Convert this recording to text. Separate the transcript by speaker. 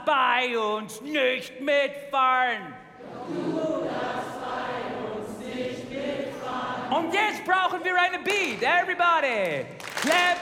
Speaker 1: darfst bei uns nicht mitfahren. Und jetzt brauchen wir eine Beat. Everybody, clap